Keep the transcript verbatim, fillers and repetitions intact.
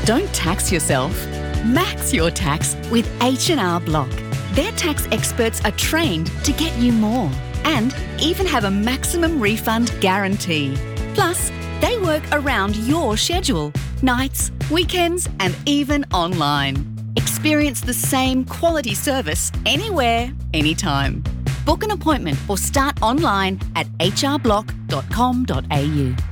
Don't tax yourself. Max your tax with H and R Block. Their tax experts are trained to get you more and even have a maximum refund guarantee. Plus, they work around your schedule, nights, weekends, and even online. Experience the same quality service anywhere, anytime. Book an appointment or start online at h r block dot com dot a u.